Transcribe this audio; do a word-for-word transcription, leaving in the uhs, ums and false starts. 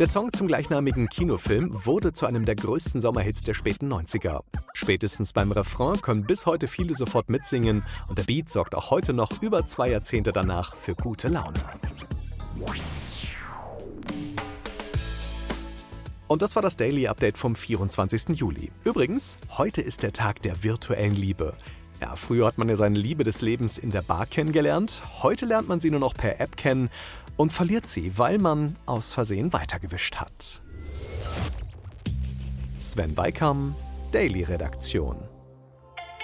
Der Song zum gleichnamigen Kinofilm wurde zu einem der größten Sommerhits der späten neunziger. Spätestens beim Refrain können bis heute viele sofort mitsingen und der Beat sorgt auch heute noch über zwei Jahrzehnte danach für gute Laune. Und das war das Daily Update vom vierundzwanzigsten Juli. Übrigens, heute ist der Tag der virtuellen Liebe. Ja, früher hat man ja seine Liebe des Lebens in der Bar kennengelernt. Heute lernt man sie nur noch per App kennen und verliert sie, weil man aus Versehen weitergewischt hat. Sven Weikam, Daily Redaktion.